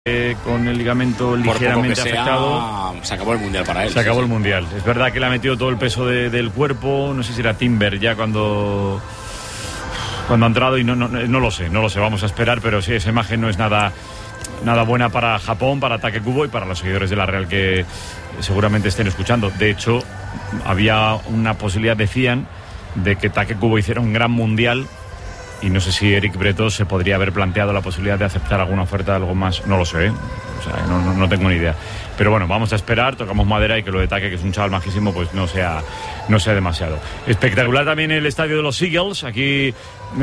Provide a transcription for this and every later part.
con el ligamento ligeramente afectado. Se acabó el Mundial para él. Se acabó el Mundial. Es verdad que le ha metido todo el peso del cuerpo. No sé si era Timber ya cuando ha entrado y no lo sé. Vamos a esperar, pero sí, esa imagen no es nada buena para Japón, para Take Kubo y para los seguidores de la Real que seguramente estén escuchando. De hecho, había una posibilidad, decían, de que Take Kubo hiciera un gran Mundial. Y no sé si Eric Bretos se podría haber planteado la posibilidad de aceptar alguna oferta de algo más. No lo sé, ¿eh? O sea, no tengo ni idea. Pero bueno, vamos a esperar, tocamos madera y que lo de Take, que es un chaval majísimo, pues no sea demasiado. Espectacular también el estadio de los Eagles. Aquí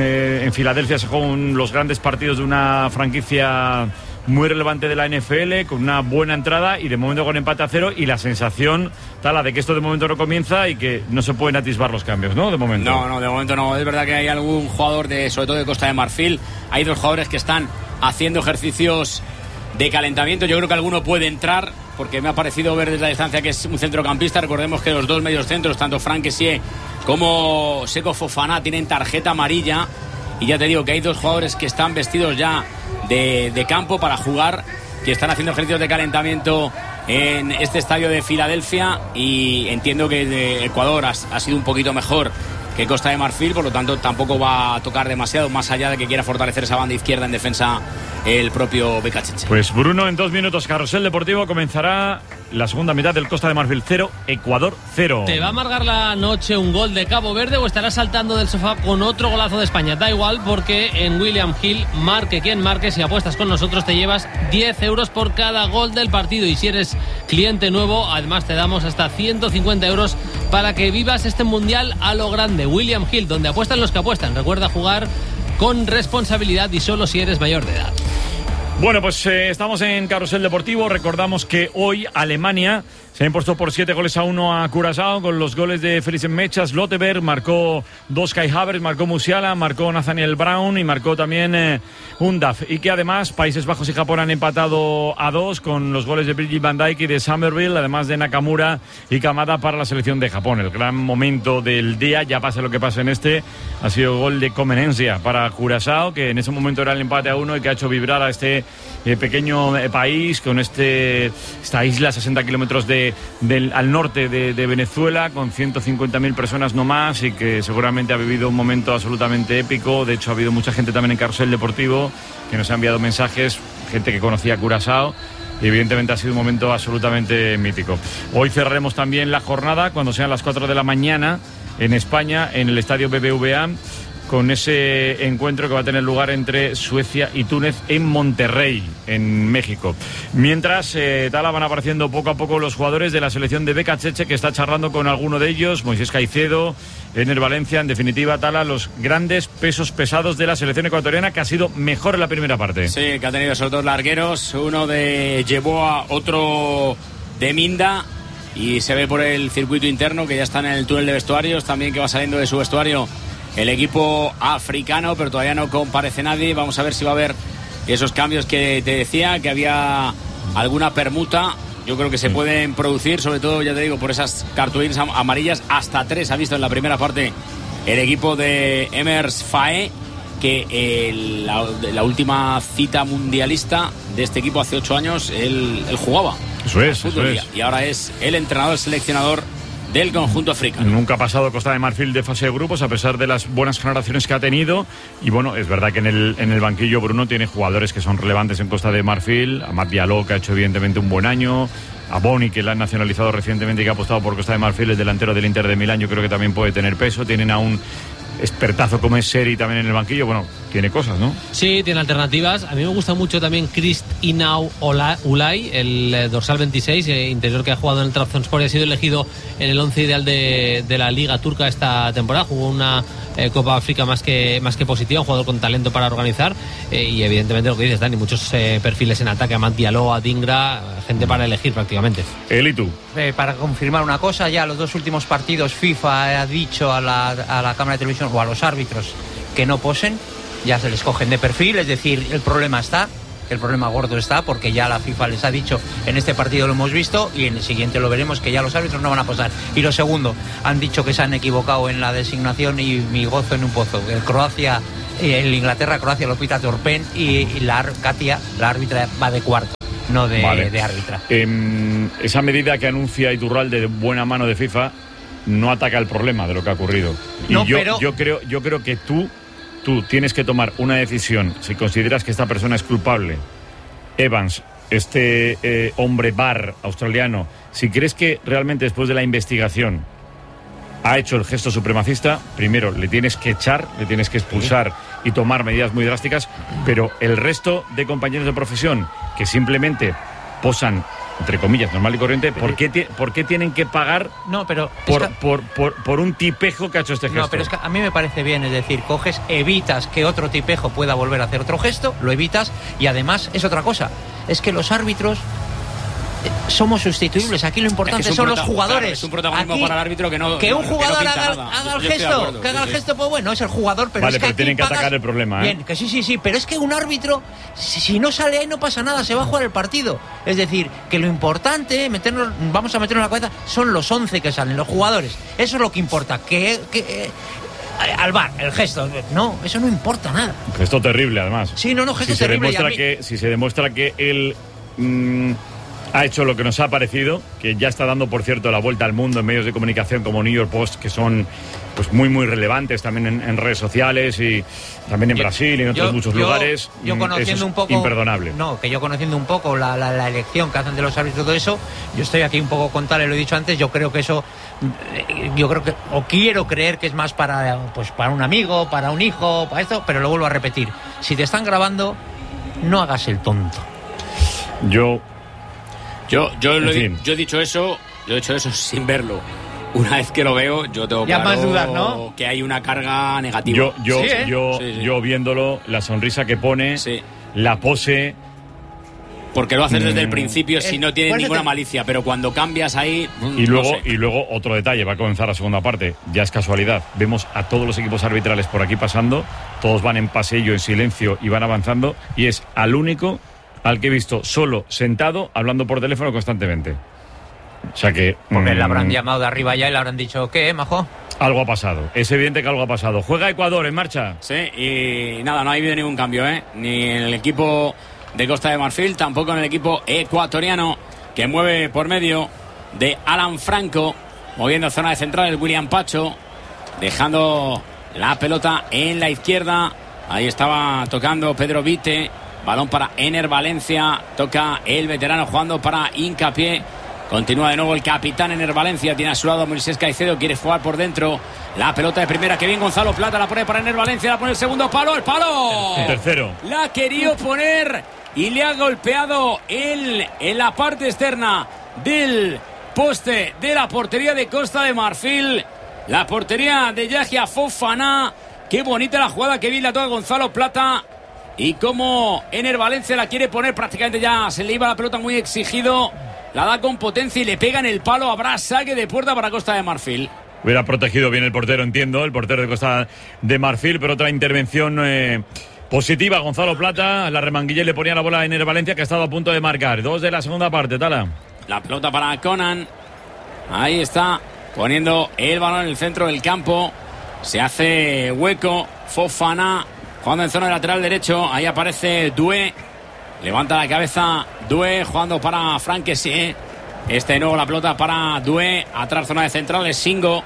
en Filadelfia se juegan los grandes partidos de una franquicia muy relevante de la NFL, con una buena entrada y de momento con empate a 0 y la sensación tal de que esto de momento no comienza y que no se pueden atisbar los cambios, ¿no? De momento. No, de momento no. Es verdad que hay algún jugador sobre todo de Costa de Marfil. Hay dos jugadores que están haciendo ejercicios de calentamiento. Yo creo que alguno puede entrar porque me ha parecido ver desde la distancia que es un centrocampista. Recordemos que los dos medios centros, tanto Franck Kessie como Seko Fofana, tienen tarjeta amarilla. Y ya te digo que hay dos jugadores que están vestidos ya de campo para jugar, que están haciendo ejercicios de calentamiento en este estadio de Filadelfia, y entiendo que de Ecuador ha sido un poquito mejor que Costa de Marfil, por lo tanto tampoco va a tocar demasiado, más allá de que quiera fortalecer esa banda izquierda en defensa el propio Becachiche. Pues Bruno, en 2 minutos Carrusel Deportivo comenzará la segunda mitad del Costa de Marfil 0, Ecuador 0. ¿Te va a amargar la noche un gol de Cabo Verde o estarás saltando del sofá con otro golazo de España? Da igual, porque en William Hill, marque quien marque, si apuestas con nosotros te llevas 10 euros por cada gol del partido, y si eres cliente nuevo, además te damos hasta 150 euros para que vivas este mundial a lo grande. William Hill, donde apuestan los que apuestan. Recuerda jugar con responsabilidad y solo si eres mayor de edad. Bueno, pues estamos en Carrusel Deportivo. Recordamos que hoy Alemania se ha impuesto por 7-1 a Curazao, con los goles de Felicen Mechas, Lotteberg, marcó 2 Kai Havertz, marcó Musiala, marcó Nathaniel Brown y marcó también Undaf. Y que además Países Bajos y Japón han empatado a 2 con los goles de Virgil van Dijk y de Somerville, además de Nakamura y Kamada para la selección de Japón. El gran momento del día, ya pase lo que pase en este, ha sido gol de conveniencia para Curazao, que en ese momento era el empate a 1 y que ha hecho vibrar a este pequeño país, con esta isla a 60 kilómetros al norte de Venezuela, con 150.000 personas no más, y que seguramente ha vivido un momento absolutamente épico. De hecho, ha habido mucha gente también en Carrusel Deportivo que nos ha enviado mensajes, gente que conocía Curazao, y evidentemente ha sido un momento absolutamente mítico. Hoy cerraremos también la jornada cuando sean las 4 de la mañana en España, en el estadio BBVA, con ese encuentro que va a tener lugar entre Suecia y Túnez en Monterrey, en México. Mientras, van apareciendo poco a poco los jugadores de la selección de Becachiche, que está charlando con alguno de ellos, Moisés Caicedo, Ener Valencia, en definitiva, los grandes pesos pesados de la selección ecuatoriana, que ha sido mejor en la primera parte. Sí, que ha tenido esos dos largueros, uno de Yeboa, otro de Minda, y se ve por el circuito interno que ya está en el túnel de vestuarios, también que va saliendo de su vestuario el equipo africano, pero todavía no comparece nadie. Vamos a ver si va a haber esos cambios que te decía, que había alguna permuta. Yo creo que se pueden producir, sobre todo, ya te digo, por esas cartulinas amarillas. Hasta 3 ha visto en la primera parte el equipo de Emers Faé, que la última cita mundialista de este equipo hace 8 años, él jugaba. Eso es. Y ahora es el entrenador, el seleccionador del conjunto africano. Nunca ha pasado Costa de Marfil de fase de grupos, a pesar de las buenas generaciones que ha tenido. Y bueno, es verdad que en el banquillo Bruno tiene jugadores que son relevantes en Costa de Marfil. Amad Diallo, que ha hecho evidentemente un buen año. A Boni, que la han nacionalizado recientemente y que ha apostado por Costa de Marfil, el delantero del Inter de Milán, yo creo que también puede tener peso. Tienen a un expertazo como es Seri también en el banquillo. Bueno, tiene cosas, ¿no? Sí, tiene alternativas. A mí me gusta mucho también Christ Inau Ulay, el dorsal 26, interior, que ha jugado en el Trabzonspor y ha sido elegido en el 11 ideal de la Liga Turca esta temporada. Jugó una Copa África más que positiva, un jugador con talento para organizar, y evidentemente lo que dices, Dani, muchos perfiles en ataque, Amad Diallo, Adingra, gente para elegir prácticamente. ¿Y tú? Para confirmar una cosa, ya los 2 últimos partidos FIFA ha dicho a la Cámara de Televisión o a los árbitros que no posen, ya se les cogen de perfil, es decir, el problema está. que el problema gordo está, porque ya la FIFA les ha dicho, en este partido lo hemos visto y en el siguiente lo veremos, que ya los árbitros no van a pasar. Y lo segundo, han dicho que se han equivocado en la designación y mi gozo en un pozo. El Inglaterra-Croacia lo pita Torpen y Katia, la árbitra, va de cuarto, no de árbitra. Esa medida que anuncia Iturralde de buena mano de FIFA no ataca el problema de lo que ha ocurrido. Y no, yo creo que tú tienes que tomar una decisión. Si consideras que esta persona es culpable, Evans, este hombre bar australiano, si crees que realmente después de la investigación ha hecho el gesto supremacista, primero le tienes que echar, le tienes que expulsar y tomar medidas muy drásticas, pero el resto de compañeros de profesión que simplemente posan, entre comillas, normal y corriente, ¿por qué tienen que pagar por un tipejo que ha hecho este gesto? No, pero es que a mí me parece bien, es decir, evitas que otro tipejo pueda volver a hacer otro gesto, lo evitas, y además es otra cosa, es que los árbitros somos sustituibles. Aquí lo importante son los jugadores. Claro, es un protagonismo aquí, para el árbitro que no. Que un jugador haga el gesto, haga el gesto, pues bueno, es el jugador, pero vale, es que pero tienen que atacar el problema, Bien, que sí, pero es que un árbitro, si no sale ahí no pasa nada, se va a jugar el partido. Es decir, que lo importante, vamos a meternos en la cabeza, son los 11 que salen, los jugadores. Eso es lo que importa. Al VAR, el gesto, no, eso no importa nada. Gesto terrible, además. Sí, gesto terrible. Si se demuestra que él ha hecho lo que nos ha parecido, que ya está dando, por cierto, la vuelta al mundo en medios de comunicación como New York Post, que son pues muy, muy relevantes también en redes sociales y también en Brasil y en otros muchos lugares. Yo conociendo eso un poco... imperdonable. No, que yo conociendo un poco la elección que hacen de los árbitros, todo eso, yo estoy aquí un poco con tal, lo he dicho antes, yo creo que eso... o quiero creer que es más para un amigo, para un hijo, para esto, pero lo vuelvo a repetir. Si te están grabando, no hagas el tonto. Yo he dicho eso sin verlo. Una vez que lo veo, yo tengo ya más dudas, ¿no? Que hay una carga negativa. Yo viéndolo, la sonrisa que pone, la pose. Porque lo haces desde el principio si no tienes ninguna malicia, pero cuando cambias ahí... Y luego otro detalle, va a comenzar la segunda parte, ya es casualidad. Vemos a todos los equipos arbitrales por aquí pasando, todos van en pasillo, en silencio y van avanzando, y es al único al que he visto solo, sentado, hablando por teléfono constantemente. O sea que... Porque le habrán llamado de arriba ya y le habrán dicho, ¿qué, majo? Algo ha pasado, es evidente que algo ha pasado. Juega Ecuador, en marcha. Sí, y nada, no ha habido ningún cambio, ni en el equipo de Costa de Marfil, tampoco en el equipo ecuatoriano, que mueve por medio de Alan Franco, moviendo zona de central el William Pacho, dejando la pelota en la izquierda. Ahí estaba tocando Pedro Vite. Balón para Ener Valencia. Toca el veterano jugando para Hincapié. Continúa de nuevo el capitán Ener Valencia. Tiene a su lado a Moisés Caicedo. Quiere jugar por dentro. La pelota de primera. Que bien Gonzalo Plata. La pone para Ener Valencia. La pone el segundo palo. ¡El palo! Tercero. La ha querido poner y le ha golpeado en la parte externa del poste de la portería de Costa de Marfil. La portería de Yahia Fofana. Qué bonita la jugada. Que bien la toca Gonzalo Plata. Y como Ener Valencia la quiere poner, prácticamente ya se le iba la pelota muy exigido. La da con potencia y le pega en el palo. Habrá saque de puerta para Costa de Marfil. Hubiera protegido bien el portero, entiendo, el portero de Costa de Marfil, pero otra intervención positiva. Gonzalo Plata, la remanguilla y le ponía la bola a Ener Valencia, que ha estado a punto de marcar. 2 de la segunda parte, Tala. La pelota para Conan. Ahí está, poniendo el balón en el centro del campo. Se hace hueco. Fofana jugando en zona de lateral derecho. Ahí aparece Doué. Levanta la cabeza Doué jugando para Franck Kessié. De nuevo la pelota para Doué. Atrás zona de central es Singo.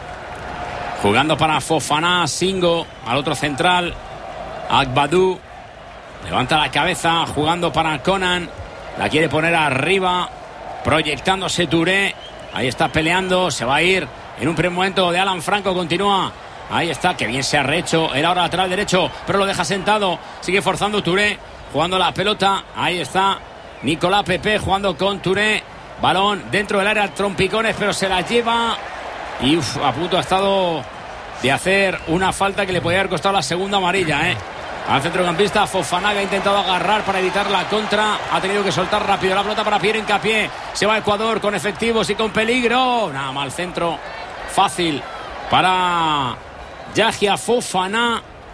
Jugando para Fofana. Singo al otro central. Agbadou. Levanta la cabeza jugando para Conan. La quiere poner arriba. Proyectándose Touré. Ahí está peleando. Se va a ir en un primer momento de Alan Franco. Continúa. Ahí está, que bien se ha rehecho. Era ahora lateral derecho, pero lo deja sentado. Sigue forzando Touré, jugando la pelota. Ahí está Nicolás Pepe jugando con Touré. Balón dentro del área, trompicones, pero se la lleva. Y a punto ha estado de hacer una falta que le podía haber costado la segunda amarilla. Al centrocampista Fofana, que ha intentado agarrar para evitar la contra. Ha tenido que soltar rápido la pelota para Pierre Hincapié. Se va a Ecuador con efectivos y con peligro. Nada mal centro. Fácil para Yahia Fofana,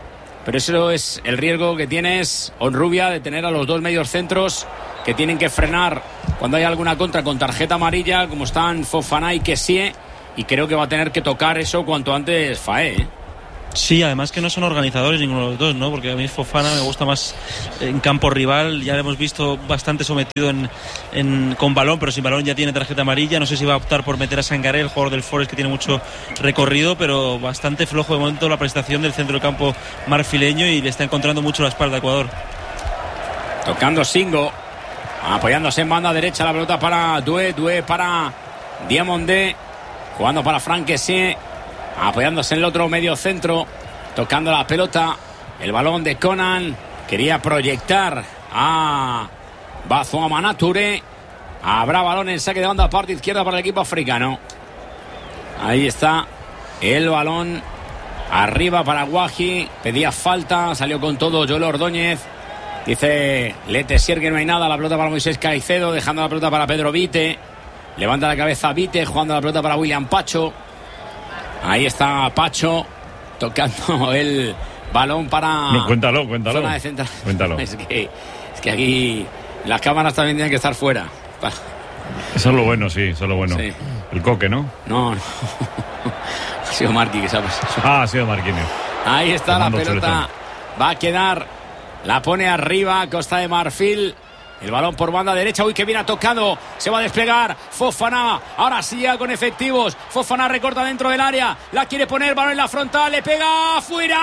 pero eso es el riesgo que tienes, Honrubia, de tener a los dos medios centros que tienen que frenar cuando hay alguna contra con tarjeta amarilla, como están Fofana y Kessie, y creo que va a tener que tocar eso cuanto antes Faé. Sí, además que no son organizadores ninguno de los dos, ¿no? Porque a mí Fofana me gusta más en campo rival, ya lo hemos visto bastante sometido con balón, pero sin balón ya tiene tarjeta amarilla. No sé si va a optar por meter a Sangaré, el jugador del Forest, que tiene mucho recorrido, pero bastante flojo de momento la prestación del centro del campo marfileño, y le está encontrando mucho la espalda a Ecuador. Tocando Singo, apoyándose en banda derecha, la pelota para Doué para Diamandé, jugando para Franck Kessie, apoyándose en el otro medio centro, tocando la pelota, el balón de Conan, quería proyectar a Bazoamana Touré, habrá balón en saque de banda, parte izquierda para el equipo africano. Ahí está el balón, arriba para Guaji, pedía falta, salió con todo Joel Ordóñez, dice Letessier que no hay nada, la pelota para Moisés Caicedo, dejando la pelota para Pedro Vite, levanta la cabeza Vite, jugando la pelota para William Pacho. Ahí está Pacho tocando el balón para... No, cuéntalo. Zona de central. Cuéntalo. Es que aquí las cámaras también tienen que estar fuera. Eso es lo bueno, sí, eso es lo bueno. Sí. El Coque, ¿no? No. Ha sido Marqui que se ha pasado. Ha sido Marquinhos. Ahí está la pelota. Chuletón. Va a quedar. La pone arriba Costa de Marfil. El balón por banda derecha. Uy, que bien ha tocado. Se va a desplegar Fofana. Ahora sí ya con efectivos. Fofana recorta dentro del área. La quiere poner. Balón en la frontal. Le pega. ¡Fuera!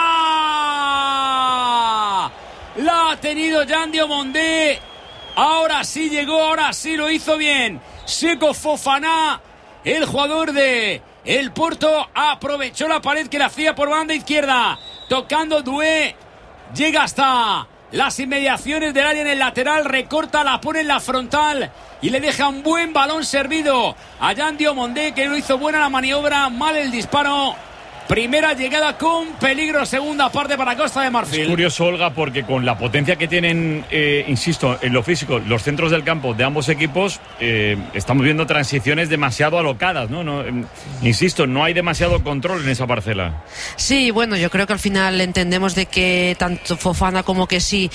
La ha tenido Jan Diomandé. Ahora sí llegó. Ahora sí lo hizo bien. Seco Fofana. El jugador de el Porto aprovechó la pared que le hacía por banda izquierda. Tocando Doué. Llega hasta las inmediaciones del área en el lateral, recorta, la pone en la frontal y le deja un buen balón servido a Jan Diomandé, que no hizo buena la maniobra, mal el disparo. Primera llegada con peligro, segunda parte para Costa de Marfil. Es curioso, Olga, porque con la potencia que tienen, insisto, en lo físico, los centros del campo de ambos equipos, estamos viendo transiciones demasiado alocadas, ¿no? Insisto, no hay demasiado control en esa parcela. Sí, bueno, yo creo que al final entendemos de que tanto Fofana como Kessie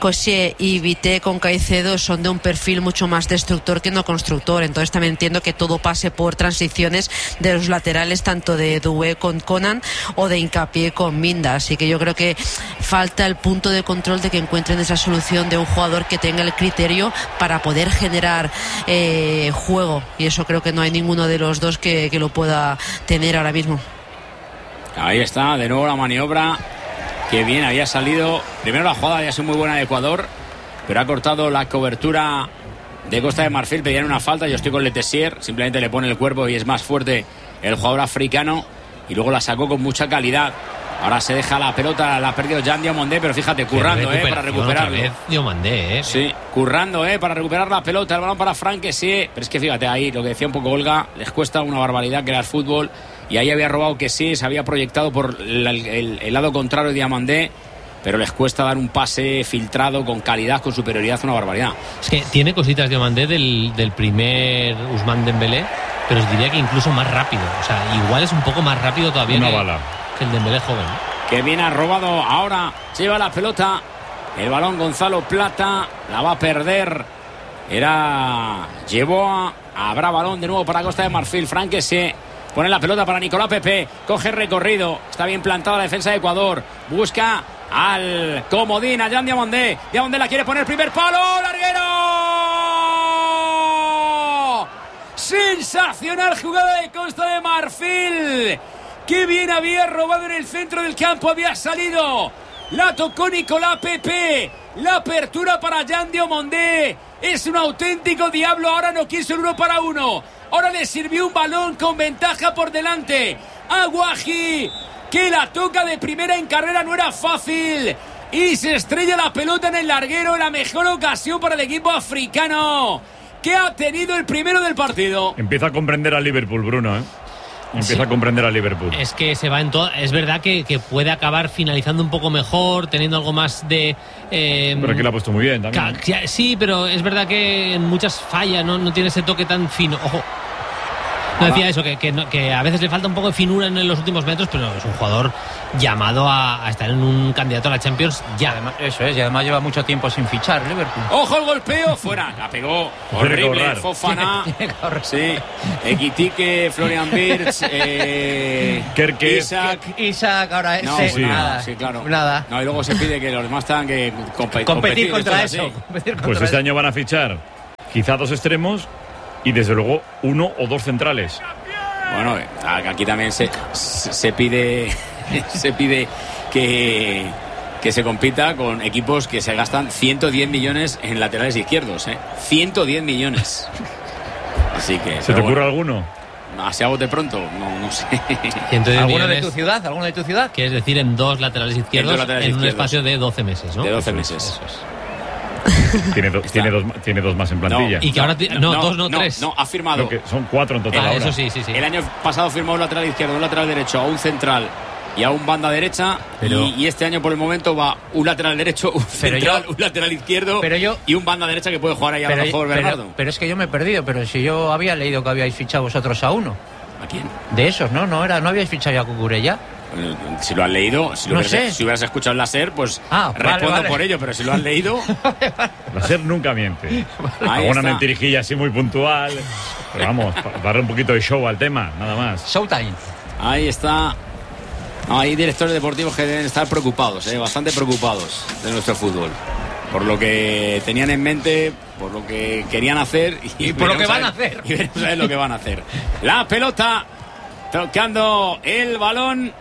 y Vite con Caicedo son de un perfil mucho más destructor que no constructor. Entonces también entiendo que todo pase por transiciones de los laterales, tanto de Doué con Conan o de Hincapié con Minda. Así que yo creo que falta el punto de control de que encuentren esa solución de un jugador que tenga el criterio para poder generar juego, y eso creo que no hay ninguno de los dos que lo pueda tener ahora mismo. Ahí está, de nuevo la maniobra que bien había salido. Primero la jugada había sido muy buena de Ecuador, pero ha cortado la cobertura de Costa de Marfil. Pedían una falta, yo estoy con Letessier, simplemente le pone el cuerpo y es más fuerte el jugador africano, y luego la sacó con mucha calidad. Ahora se deja la pelota, la ha perdido Jan Diomandé, pero fíjate, currando para recuperarlo. Diomandé, Sí, currando para recuperar la pelota, el balón para Franck Kessie. Pero es que fíjate ahí, lo que decía un poco Olga, les cuesta una barbaridad crear fútbol, y ahí había robado Kessie, se había proyectado por el lado contrario de Diomandé, pero les cuesta dar un pase filtrado con calidad, con superioridad, una barbaridad. Es que tiene cositas Diomandé del primer Ousmane Dembélé, pero os diría que incluso más rápido. O sea, igual es un poco más rápido todavía que el Dembélé joven. Que bien ha robado, ahora lleva la pelota, el balón Gonzalo Plata, la va a perder. Habrá balón de nuevo para Costa de Marfil. Franck Kessie pone la pelota para Nicolás Pepe, coge recorrido, está bien plantada la defensa de Ecuador, busca al comodín, a Jan Diomandé. Diomandé la quiere poner, primer palo, larguero. Sensacional jugada de Costa de Marfil. Qué bien había robado en el centro del campo, había salido. La tocó Nicolás Pepe. La apertura para Jan Diomandé. Es un auténtico diablo. Ahora no quiso el 1-1. Ahora le sirvió un balón con ventaja por delante a Guaji, que la toca de primera en carrera, no era fácil. Y se estrella la pelota en el larguero. La mejor ocasión para el equipo africano, que ha tenido el primero del partido. Empieza a comprender al Liverpool, Bruno, Empieza a comprender al Liverpool. Es que se va en todo. Es verdad que puede acabar finalizando un poco mejor, teniendo algo más de. Pero aquí la ha puesto muy bien también. Sí, pero es verdad que en muchas fallas no tiene ese toque tan fino. Ojo. No, decía eso, que a veces le falta un poco de finura en los últimos metros, pero es un jugador llamado a estar en un candidato a la Champions ya. Además, eso es, y además lleva mucho tiempo sin fichar Liverpool. ¡Ojo el golpeo! Fuera, la pegó horrible Fofana. Sí, Ekitike, Florian Wirtz, Kerkez. Isaac, ahora no, ese, sí, nada. Sí, claro. Nada. No, y luego se pide que los demás tengan que competir contra eso. eso. Pues este año van a fichar quizá 2 extremos y desde luego 1 o 2 centrales. Bueno, aquí también se pide se pide que se compita con equipos que se gastan 110 millones en laterales izquierdos, 110 millones. Así que ¿Se te ocurre alguno? Así a bote pronto, no sé. ¿Alguno de tu ciudad? ¿Alguno de tu ciudad? Que es decir, en 2 laterales izquierdos en un espacio de 12 meses, ¿no? De 12 meses. Eso es. Tiene dos más en plantilla. Y que ahora 3. No, ha firmado. Que son 4 en total ahora. Eso sí. El año pasado firmó un lateral izquierdo, un lateral derecho, a un central y a un banda derecha, y este año por el momento va un lateral derecho, un central, un lateral izquierdo y un banda derecha que puede jugar ahí a lo mejor Bernardo. Pero es que yo me he perdido, pero si yo había leído que habíais fichado vosotros a uno. ¿A quién? De esos, ¿no? ¿No habíais fichado ya a Cucurella? Si lo has leído, si hubieras escuchado el láser, pues respondo por ello, pero si lo has leído... Láser nunca miente. Alguna mentirijilla así muy puntual, pero vamos, para darle un poquito de show al tema, nada más. Showtime. Ahí está. Hay directores deportivos que deben estar preocupados, bastante preocupados de nuestro fútbol. Por lo que tenían en mente, por lo que querían hacer y por lo que van a hacer. Y veremos a ver lo que van a hacer. La pelota tocando el balón.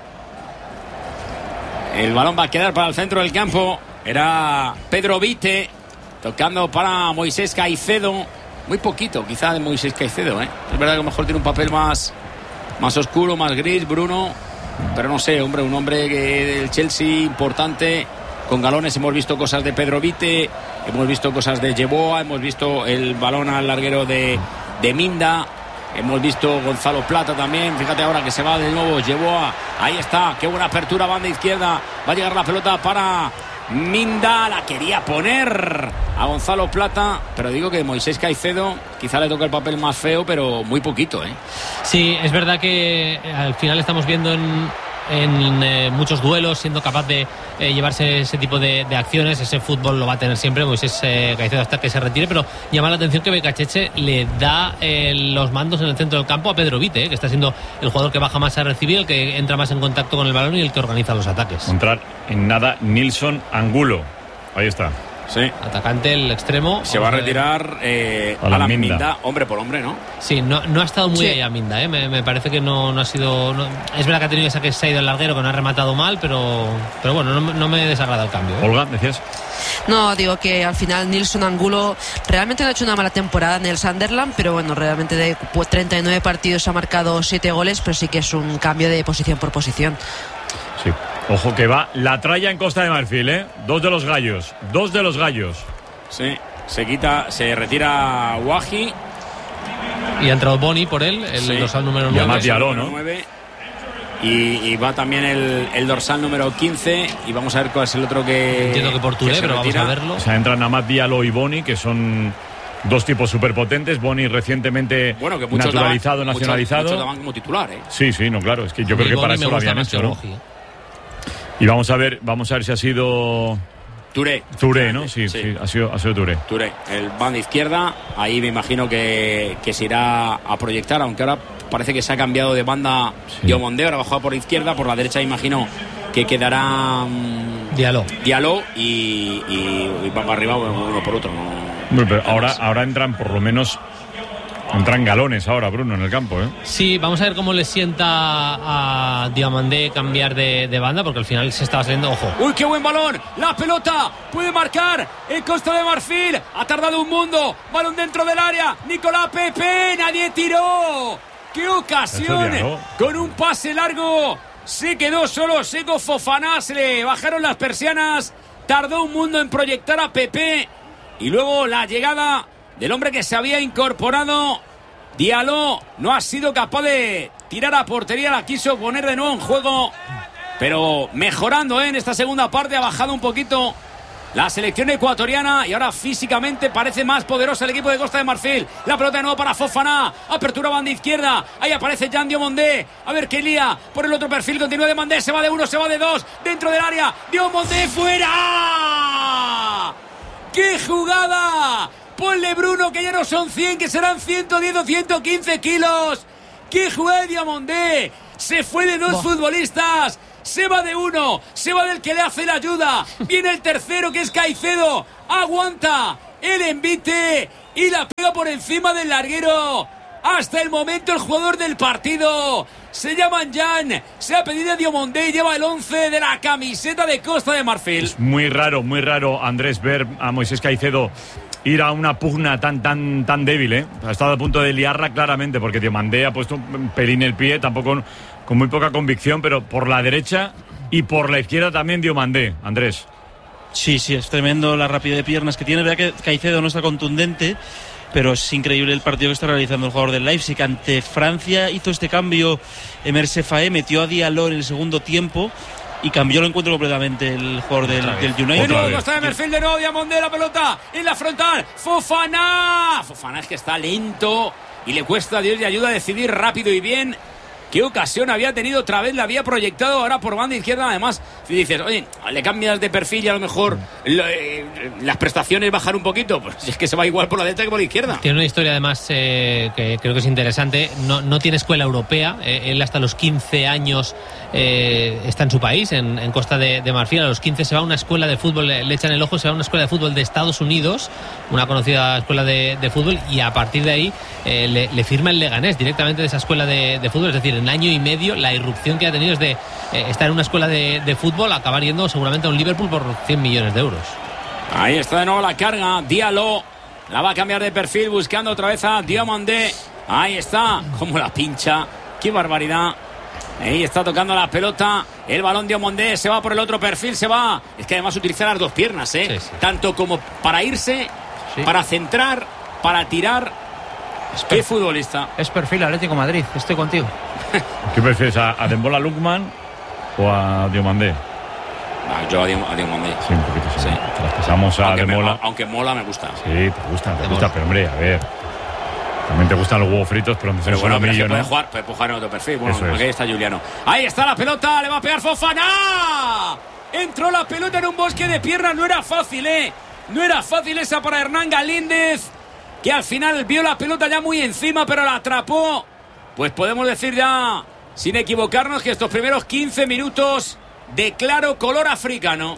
El balón va a quedar para el centro del campo. Era Pedro Vite tocando para Moisés Caicedo. Muy poquito, quizá, de Moisés Caicedo, Es verdad que a lo mejor tiene un papel más oscuro, más gris, Bruno. Pero no sé, hombre, un hombre del Chelsea importante, con galones. Hemos visto cosas de Pedro Vite, hemos visto cosas de Yeboah, hemos visto el balón al larguero de Minda. Hemos visto Gonzalo Plata también. Fíjate ahora que se va de nuevo Yeboah. Ahí está, qué buena apertura, banda izquierda. Va a llegar la pelota para Minda. La quería poner a Gonzalo Plata, pero digo que Moisés Caicedo quizá le toca el papel más feo, pero muy poquito, Sí, es verdad que al final estamos viendo en muchos duelos siendo capaz de llevarse ese tipo de acciones. Ese fútbol lo va a tener siempre Moisés Caicedo hasta que se retire, pero llama la atención que Becacheche le da los mandos en el centro del campo a Pedro Vite, que está siendo el jugador que baja más a recibir, el que entra más en contacto con el balón y el que organiza los ataques. Entrar en nada Nilson Angulo, ahí está. Sí. Atacante, el extremo. Se va a retirar a la Minda, hombre por hombre, ¿no? Sí, no ha estado muy ahí a Minda, me parece que no ha sido... es verdad que ha tenido esa que se ha ido el larguero, que no ha rematado mal, pero bueno, no me desagrada el cambio. Olga, ¿decías? No, digo que al final Nilson Angulo realmente no ha hecho una mala temporada en el Sunderland, pero bueno, realmente de 39 partidos ha marcado 7 goles, pero sí que es un cambio de posición por posición. Sí. Ojo que va la tralla en Costa de Marfil, 2 de los gallos. Sí, se retira Wahi. Y ha entrado Boni por él, el dorsal número 9. Y Diallo, ¿no? Y va también el dorsal número 15. Y vamos a ver cuál es el otro que... Entiendo que por Touré, pero vamos a verlo. O sea, entran Amad Diallo y Boni, que son dos tipos superpotentes. Boni recientemente naturalizado, nacionalizado. Muchos daban como titular, Sí, no, claro. Es que yo creo que para eso lo habían hecho, ¿no? Y vamos a ver si ha sido Touré, ¿no? Sí, ha sido Touré. Touré, el banda izquierda, ahí me imagino que se irá a proyectar, aunque ahora parece que se ha cambiado de banda. Diomondé, ahora bajado por izquierda, por la derecha imagino que quedará Diallo y va para arriba uno por otro, ¿no? Pero ahora entran por lo menos... Entran galones ahora, Bruno, en el campo, Sí, vamos a ver cómo le sienta a Diomandé cambiar de banda, porque al final se estaba saliendo, ojo. ¡Uy, qué buen balón! ¡La pelota! ¡Puede marcar en Costa de Marfil! ¡Ha tardado un mundo! ¡Balón dentro del área! ¡Nicolás Pepe! ¡Nadie tiró! ¡Qué ocasión! Con un pase largo se quedó solo Seko Fofana, se le bajaron las persianas, tardó un mundo en proyectar a Pepe y luego la llegada del hombre que se había incorporado. Diallo no ha sido capaz de tirar a portería, la quiso poner de nuevo en juego, pero mejorando en esta segunda parte, ha bajado un poquito la selección ecuatoriana, y ahora físicamente parece más poderosa el equipo de Costa de Marfil. La pelota de nuevo para Fofana, apertura banda izquierda, ahí aparece Jan Diomandé, a ver qué lía por el otro perfil, continúa Diomandé, se va de uno, se va de dos, dentro del área, Diomandé fuera. ¡Qué jugada! Ponle Bruno, que ya no son 100, que serán 110 o 115 kilos. ¡Qué jugada de Diomandé! Se fue de dos futbolistas, se va de uno, se va del que le hace la ayuda, viene el tercero que es Caicedo, aguanta el envite y la pega por encima del larguero. Hasta el momento el jugador del partido se llama Jan, se ha pedido a Diomandé y lleva el 11 de la camiseta de Costa de Marfil. Es muy raro, Andrés, ver a Moisés Caicedo ir a una pugna tan débil, ¿eh? Ha estado a punto de liarla claramente, porque Diomandé ha puesto un pelín el pie, tampoco con muy poca convicción, pero por la derecha y por la izquierda también Diomandé, Andrés. Sí, es tremendo la rapidez de piernas que tiene. Vea que Caicedo no está contundente, pero es increíble el partido que está realizando el jugador del Leipzig. Ante Francia hizo este cambio Emerse Faé, metió a Diallo en el segundo tiempo y cambió el encuentro completamente el jugador del United. De nuevo Costa de Marfil, de nuevo Diomandé, la pelota en la frontal, Fofana es que está lento y le cuesta a Dios de ayuda a decidir rápido y bien. ¿Qué ocasión había tenido? Otra vez la había proyectado ahora por banda izquierda. Además, si dices, oye, le cambias de perfil y a lo mejor las prestaciones bajan un poquito, pues es que se va igual por la derecha que por la izquierda. Tiene una historia además que creo que es interesante. No tiene escuela europea. Él hasta los 15 años está en su país, en Costa de Marfil. A los 15 se va a una escuela de fútbol, le echan el ojo, se va a una escuela de fútbol de Estados Unidos, una conocida escuela de fútbol, y a partir de ahí le firma el Leganés directamente de esa escuela de fútbol. Es decir, en año y medio la irrupción que ha tenido es de estar en una escuela de fútbol, acabar yendo seguramente a un Liverpool por 100 millones de euros. Ahí está de nuevo la carga, Diallo la va a cambiar de perfil buscando otra vez a Diomandé. Ahí está, como la pincha, qué barbaridad. Ahí está tocando la pelota, el balón Diomandé, se va por el otro perfil, se va. Es que además utiliza las dos piernas, Sí. Tanto como para irse, para centrar, para tirar. ¿Qué futbolista? Es perfil Atlético Madrid, estoy contigo. ¿Qué prefieres, a Dembola Lookman o a Diomandé? Yo a Diomandé. Sí, un poquito, sí. Sí. Pasamos a Demola. Aunque Mola me gusta. Sí, te gusta, pero hombre, a ver. También te gustan los huevos fritos, pero me Pero bueno, millo, puede ¿no? jugar en otro perfil. Bueno, Eso es. aquí está Juliano. Ahí está la pelota, le va a pegar Fofana. Entró la pelota en un bosque de piernas, no era fácil, No era fácil esa para Hernán Galíndez, que al final vio la pelota ya muy encima, pero la atrapó. Pues podemos decir ya, sin equivocarnos, que estos primeros 15 minutos de claro color africano.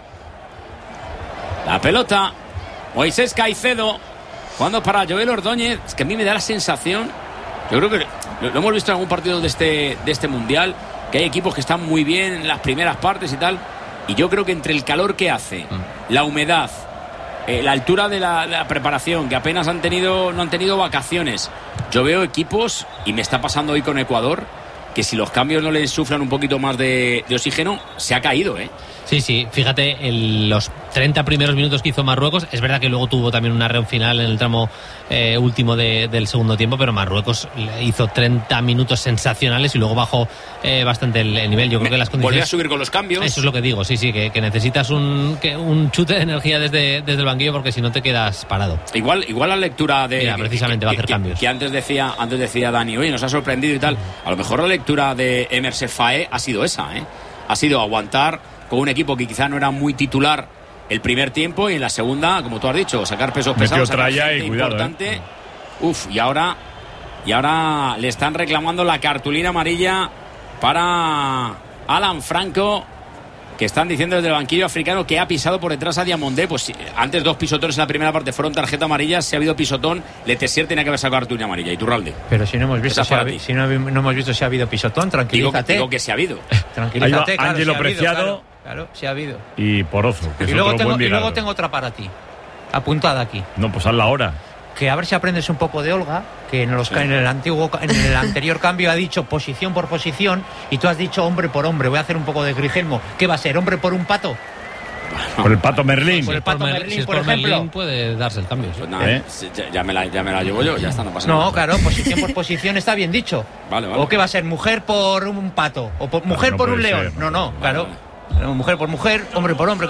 La pelota, Moisés Caicedo, jugando para Joel Ordóñez. Es que a mí me da la sensación, yo creo que lo hemos visto en algún partido de este Mundial, que hay equipos que están muy bien en las primeras partes y tal, y yo creo que entre el calor que hace, la humedad, la altura de la preparación, que apenas no han tenido vacaciones, yo veo equipos, y me está pasando hoy con Ecuador, que si los cambios no les sufran un poquito más de oxígeno, se ha caído, Sí, fíjate, los 30 primeros minutos que hizo Marruecos, es verdad que luego tuvo también una reunión final en el tramo último del segundo tiempo, pero Marruecos hizo 30 minutos sensacionales y luego bajó bastante el nivel. Yo creo que las condiciones... Volvió a subir con los cambios. Eso es lo que digo, sí, que necesitas un chute de energía desde el banquillo, porque si no te quedas parado. Igual la lectura de... Mira, precisamente va a hacer cambios. Que antes decía Dani, oye, nos ha sorprendido y tal. A lo mejor la lectura de Emerse Faé ha sido esa, Ha sido aguantar con un equipo que quizá no era muy titular el primer tiempo, y en la segunda, como tú has dicho, sacar pesos pesados, sacar gente importante. Y ahora le están reclamando la cartulina amarilla para Alan Franco, que están diciendo desde el banquillo africano que ha pisado por detrás a Diomandé. Pues antes 2 pisotones en la primera parte fueron tarjeta amarilla. Si ha habido pisotón, Letessier tenía que haber sacado cartulina amarilla. Iturralde. Pero si no hemos visto no hemos visto si ha habido pisotón, tranquilízate. Digo que se ha habido. Tranquilízate, claro, Ángelo Preciado. Claro, sí ha habido. Y Porozo, que y es luego otro buen luego tengo otra para ti, apuntada aquí. No, pues hazla ahora. Que a ver si aprendes un poco de Olga, que en el anterior cambio ha dicho posición por posición, y tú has dicho hombre por hombre. Voy a hacer un poco de Grigelmo. ¿Qué va a ser? ¿Hombre por un pato? Por el Pato Merlín. Por el Pato Merlín, si es por por ejemplo. Merlín, puede darse el cambio. Pues nada, ya me la llevo yo, ya está, no pasa nada. No, claro, posición por posición está bien dicho. Vale. ¿O qué va a ser? ¿Mujer por un pato? ¿O mujer por un león? Ser, no, claro. Vale. Mujer por mujer, hombre por hombre, claro.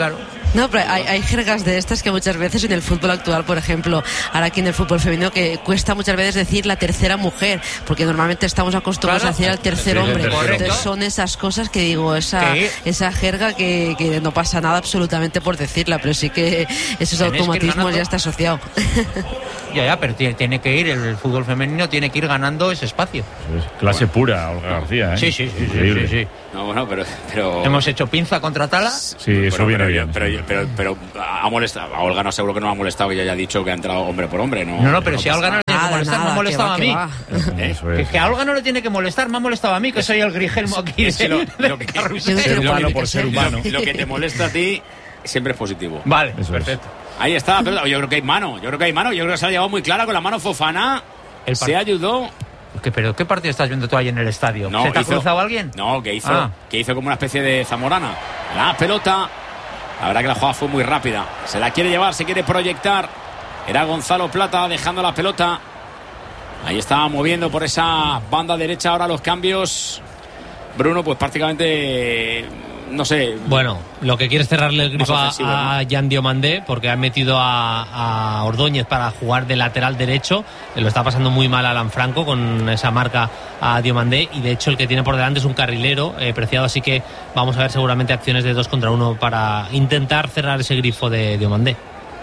No, pero hay jergas de estas que muchas veces en el fútbol actual, por ejemplo, ahora aquí en el fútbol femenino, que cuesta muchas veces decir la tercera mujer, porque normalmente estamos acostumbrados a decir al tercer hombre. Entonces son esas cosas que digo, esa jerga que no pasa nada absolutamente por decirla, pero sí que esos automatismos ya está asociado. Ya, pero tiene que ir, el fútbol femenino tiene que ir ganando ese espacio. Clase pura, Olga García, ¿eh? Sí. No, bueno, pero... ¿Hemos hecho pinza contra Tala? Sí, eso viene bien. Pero ha molestado. A Olga no, seguro que no ha molestado, y ella ha dicho que ha entrado hombre por hombre, ¿no? No, pero si a Olga no le tiene que molestar, me ha molestado a mí. Que a Olga no le tiene que molestar, me ha molestado a mí, que soy el Grigelmo aquí. Ser humano por ser humano. Lo que te molesta a ti siempre es positivo. Vale, perfecto. Ahí está, pero yo creo que hay mano. Yo creo que se ha llevado muy clara con la mano Fofana. Se ayudó. ¿Pero qué partido estás viendo tú ahí en el estadio? No, ¿Se te ha cruzado alguien? No, que hizo como una especie de zamorana. La pelota. La verdad que la jugada fue muy rápida. Se la quiere llevar, se quiere proyectar. Era Gonzalo Plata dejando la pelota. Ahí estaba moviendo por esa banda derecha. Ahora los cambios. Bruno, pues prácticamente... No sé. Bueno, lo que quiere es cerrarle el grifo a Jan Diomandé, porque ha metido a Ordóñez para jugar de lateral derecho. Lo está pasando muy mal Alan Franco con esa marca a Diomandé, y de hecho el que tiene por delante es un carrilero, Preciado, así que vamos a ver seguramente acciones de 2 contra 1 para intentar cerrar ese grifo de Diomandé.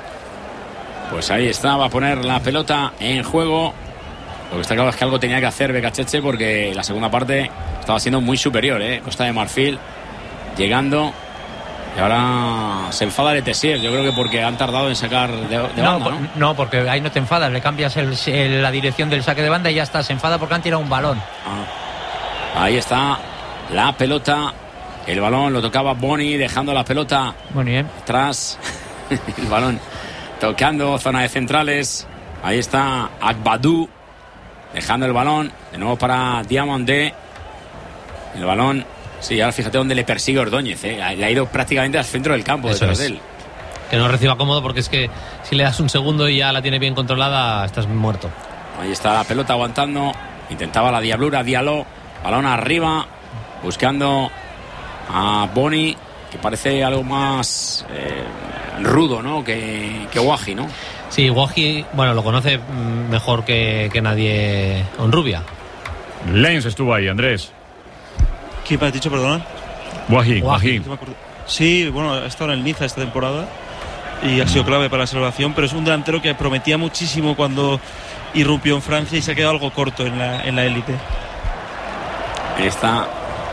Pues ahí está, va a poner la pelota en juego. Lo que está claro es que algo tenía que hacer Becacheche, porque la segunda parte estaba siendo muy superior, Costa de Marfil llegando, y ahora se enfada de Tessier. Yo creo que porque han tardado en sacar de banda, ¿no? No, porque ahí no te enfadas, le cambias la dirección del saque de banda y ya está. Se enfada porque han tirado un balón. Ahí está la pelota, el balón lo tocaba Boni, dejando la pelota atrás. El balón tocando zona de centrales. Ahí está Agbadou dejando el balón de nuevo para Diomandé. El balón. Sí, ahora fíjate dónde le persigue Ordóñez, Le ha ido prácticamente al centro del campo detrás de él. Que no reciba cómodo, porque es que si le das un segundo y ya la tiene bien controlada, estás muerto. Ahí está la pelota aguantando. Intentaba la diablura, Diallo. Balón arriba, buscando a Boni, que parece algo más rudo, ¿no? Que Guaji, ¿no? Sí, Guaji, bueno, lo conoce mejor que nadie Honrubia. Lenz estuvo ahí, Andrés. ¿Quién me has dicho, perdona? Guaji. Sí, bueno, ha estado en el Niza esta temporada y ha sido clave para la salvación, pero es un delantero que prometía muchísimo cuando irrumpió en Francia y se ha quedado algo corto en la élite. Está.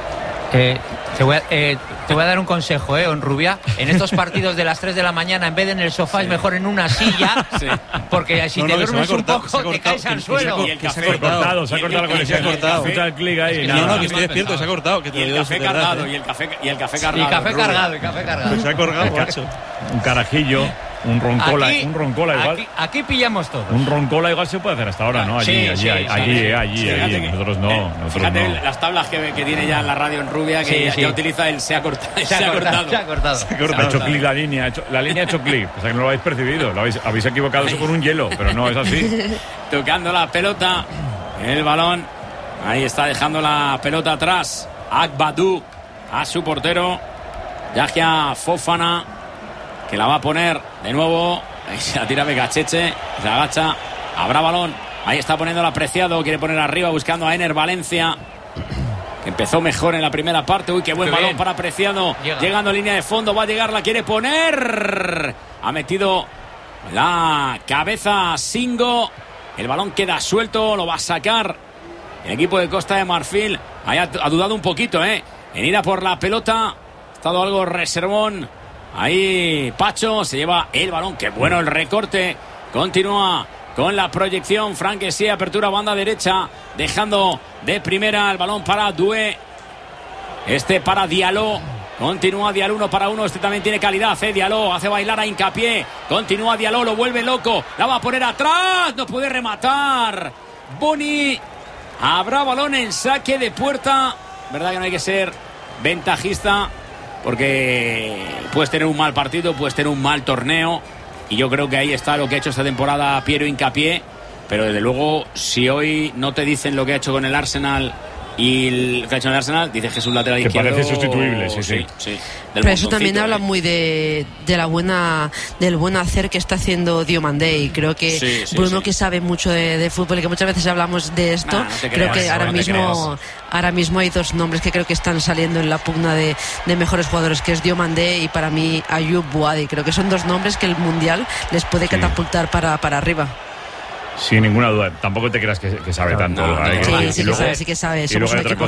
Te voy a dar un consejo, Honrubia. En estos partidos de las 3 de la mañana, en vez de en el sofá, es mejor en una silla, porque si te duermes un poco, te caes al suelo. Se ha cortado la conexión. Se ha cortado. El clic ahí. No, que estoy despierto, se ha cortado. Y el café cargado, y el café cargado. Y café cargado. Se ha colgado, macho. Un carajillo. Un roncola igual. Aquí pillamos todo. Un roncola igual se puede hacer hasta ahora, ¿no? Allí. Nosotros no. Fíjate las tablas que tiene ya en la radio en Rubia, que ya utiliza el se ha cortado. Se ha cortado. Ha hecho clic la línea. La línea ha hecho clic. O sea que no lo habéis percibido. Habéis equivocado eso con un hielo, pero no es así. Tocando la pelota. El balón. Ahí está dejando la pelota atrás. Agbadou a su portero. Yahia Fofana, que la va a poner de nuevo. Ahí se la tira Becacheche, se agacha, habrá balón. Ahí está poniendo Preciado, quiere poner arriba buscando a Ener Valencia, que empezó mejor en la primera parte. Uy, qué buen balón bien para Preciado. Llegando a línea de fondo, va a llegar, la quiere poner. Ha metido la cabeza Singo. El balón queda suelto, lo va a sacar el equipo de Costa de Marfil. Ahí ha dudado un poquito, en ir a por la pelota. Ha estado algo reservón. Ahí Pacho se lleva el balón. Qué bueno el recorte. Continúa con la proyección. Frank sí, apertura banda derecha, dejando de primera el balón para Doué. Para Diallo. Continúa Diallo 1 para 1. También tiene calidad. Diallo hace bailar a Hincapié. Continúa Diallo, lo vuelve loco. La va a poner atrás. No puede rematar Boni. Habrá balón en saque de puerta. Verdad que no hay que ser ventajista, porque puedes tener un mal partido, puedes tener un mal torneo, y yo creo que ahí está lo que ha hecho esta temporada Piero Hincapié. Pero desde luego, si hoy no te dicen lo que ha hecho con el Arsenal Y el que ha hecho en el Arsenal, dice Jesús, lateral que izquierdo. parece sustituible, sí. Pero eso también habla muy del buen hacer que está haciendo Diomandé. Y creo que Bruno, que sabe mucho de fútbol y que muchas veces hablamos de esto, creo que ahora mismo hay dos nombres que creo que están saliendo en la pugna de mejores jugadores, que es Diomandé y para mí Ayoub Boadi. Creo que son dos nombres que el Mundial les puede catapultar para arriba. Sin ninguna duda. Tampoco te creas que sabe tanto. Sí que sabe. Y luego hay otra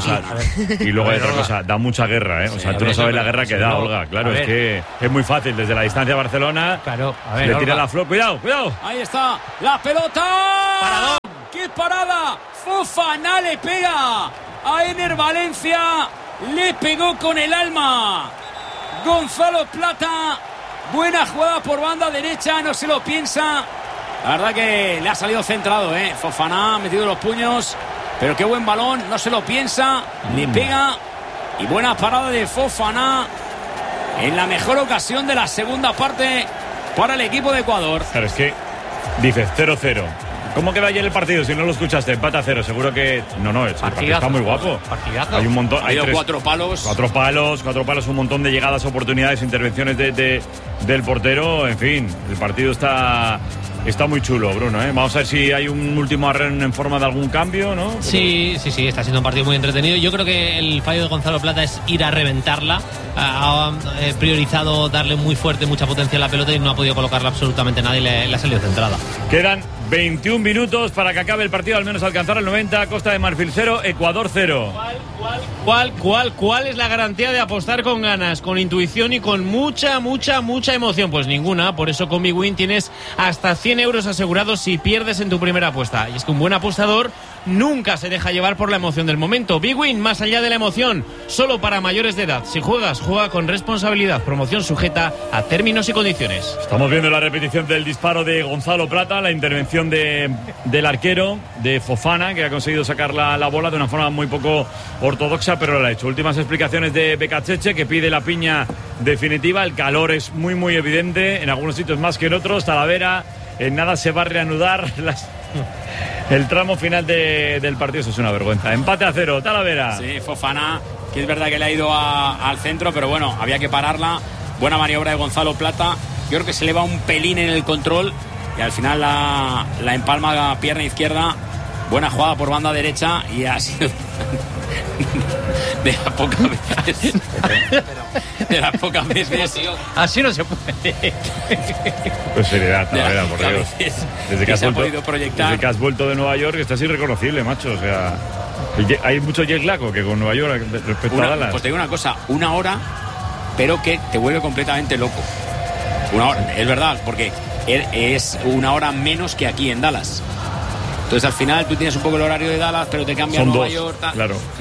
cosa. Da mucha guerra, ¿eh? O sea, tú no sabes la guerra que da, Olga. Claro, es que es muy fácil. Desde la distancia de Barcelona, le tira la flor. ¡Cuidado! Ahí está la pelota. ¡Paradón! ¡Qué parada! Fofana le pega a Ener Valencia. Le pegó con el alma Gonzalo Plata. Buena jugada por banda derecha. No se lo piensa. La verdad que le ha salido centrado, Fofana ha metido los puños, pero qué buen balón, no se lo piensa, le pega. Y buena parada de Fofana en la mejor ocasión de la segunda parte para el equipo de Ecuador. Claro, es que dices 0-0. ¿Cómo quedó ayer el partido? Si no lo escuchaste, empate a 0. Seguro que... No, el partido está muy guapo. Partidazo. Hay un montón... Hay 4 palos. 4 palos, un montón de llegadas, oportunidades, intervenciones del portero. En fin, el partido está muy chulo, Bruno, Vamos a ver si hay un último arreglo en forma de algún cambio, ¿no? Pero... Sí, está siendo un partido muy entretenido. Yo creo que el fallo de Gonzalo Plata es ir a reventarla. Ha priorizado darle muy fuerte, mucha potencia a la pelota y no ha podido colocarla absolutamente nadie. Le ha salido centrada. Quedan 21 minutos para que acabe el partido, al menos alcanzar el 90. Costa de Marfil 0, Ecuador 0. ¿Cuál es la garantía de apostar con ganas, con intuición y con mucha emoción? Pues ninguna. Por eso con BigWin tienes hasta 100 euros asegurados si pierdes en tu primera apuesta. Y es que un buen apostador nunca se deja llevar por la emoción del momento. BigWin, más allá de la emoción, solo para mayores de edad. Si juegas, juega con responsabilidad. Promoción sujeta a términos y condiciones. Estamos viendo la repetición del disparo de Gonzalo Plata, la intervención del arquero, de Fofana, que ha conseguido sacar la bola de una forma muy poco ortodoxa, pero lo ha hecho. Últimas explicaciones de Becacheche, que pide la piña definitiva. El calor es muy evidente, en algunos sitios más que en otros. Talavera, en nada se va a reanudar el tramo final del partido. Eso es una vergüenza. Empate a 0, Talavera. Sí, Fofana, que es verdad que le ha ido al centro, pero bueno, había que pararla. Buena maniobra de Gonzalo Plata. Yo creo que se le va un pelín en el control y al final la empalma la pierna izquierda. Buena jugada por banda derecha y ha sido de las pocas veces. De las pocas veces. Así no se puede. Pues seriedad, Talavera, por Dios. Desde que has vuelto de Nueva York estás irreconocible, macho. O sea, hay mucho jet lag que con Nueva York respecto a Dallas. Pues te digo una cosa, 1 hora, pero que te vuelve completamente loco. 1 hora, es verdad, porque es 1 hora menos que aquí en Dallas. Entonces al final tú tienes un poco el horario de Dallas, pero te cambia Nueva York. Claro. Sí.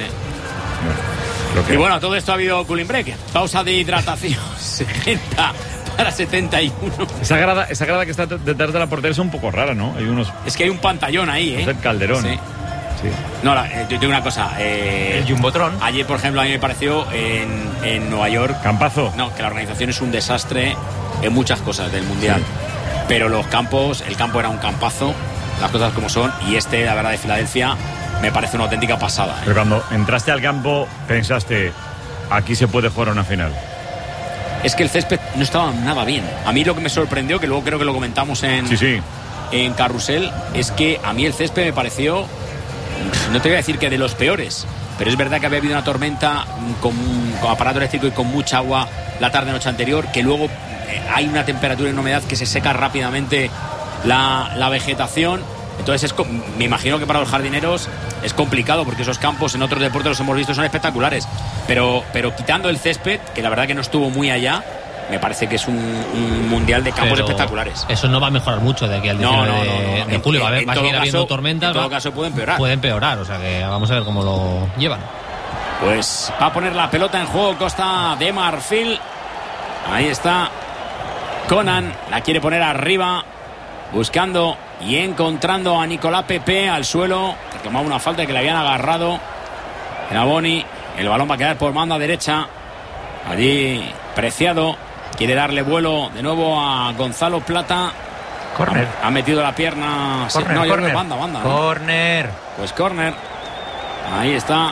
Y bueno, todo esto ha habido cooling break. Pausa de hidratación. 70 para 71. Esa grada que está detrás de la portería es un poco rara, ¿no? Es que hay un pantallón ahí, Es el Calderón. Sí. No, yo digo una cosa. El Jumbotron. Ayer, por ejemplo, a mí me pareció en Nueva York. Campazo. No, que la organización es un desastre en muchas cosas del Mundial. Sí. Pero el campo era un campazo, las cosas como son. Y la verdad, de Filadelfia, me parece una auténtica pasada. Pero cuando entraste al campo, pensaste, aquí se puede jugar una final. Es que el césped no estaba nada bien. A mí lo que me sorprendió, que luego creo que lo comentamos en Carrusel, es que a mí el césped me pareció, no te voy a decir que de los peores, pero es verdad que había habido una tormenta con aparato eléctrico y con mucha agua la tarde-noche anterior, que luego hay una temperatura y una humedad que se seca rápidamente la vegetación. Entonces me imagino que para los jardineros es complicado, porque esos campos en otros deportes los hemos visto, son espectaculares, pero quitando el césped, que la verdad que no estuvo muy allá, me parece que es un mundial de campos espectaculares. Eso no va a mejorar mucho de aquí al 19 de julio. Va a seguir habiendo tormentas. En todo caso puede empeorar. Puede empeorar, o sea que vamos a ver cómo lo llevan. Pues va a poner la pelota en juego Costa de Marfil. Ahí está Conan, la quiere poner arriba, buscando y encontrando a Nicolás Pepe al suelo, que tomaba una falta que le habían agarrado en Aboni. El balón va a quedar por banda derecha. Allí Preciado quiere darle vuelo de nuevo a Gonzalo Plata. Corner. Ha metido la pierna. Corner, no, corner. Banda. Corner. Pues corner. Ahí está.